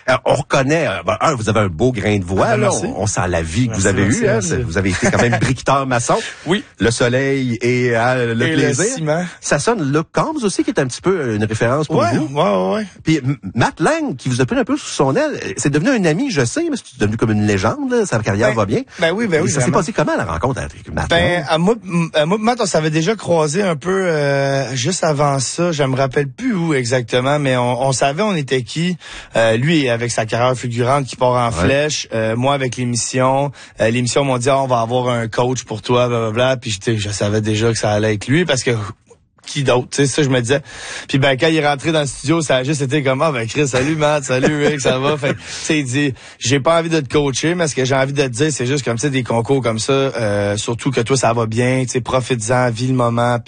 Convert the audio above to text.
On reconnaît, vous avez un beau grain de voix, là. On sent la vie que vous avez eue, hein. Vous avez été quand même briqueteur maçon. Oui. Le soleil et le plaisir. Le ciment. Ça sonne Luke Combs aussi, qui est un petit peu une référence pour vous. Ouais. Puis Matt Lang, qui vous a pris un peu sous son aile, c'est devenu un ami, je sais, mais c'est devenu comme une légende, là. Sa carrière va bien. Ben oui. Ça s'est passé comment, la rencontre avec Matt Lang? Moi, Matt, on s'avait déjà croisé un peu juste avant ça. Je me rappelle plus où exactement, mais on savait on était qui. Lui, avec sa carrière fulgurante qui part en flèche. Moi, avec l'émission. L'émission m'ont dit, on va avoir un coach pour toi, blablabla. Puis je savais déjà que ça allait avec lui parce que qui d'autre, tu sais, ça je me disais. Puis quand il est rentré dans le studio, ça a juste été comme Chris, salut Matt, salut Rick, ça va. Fait tu sais, il dit j'ai pas envie de te coacher, mais ce que j'ai envie de te dire, c'est juste comme tu sais des concours comme ça, surtout que toi ça va bien, tu sais, profites-en, vis le moment.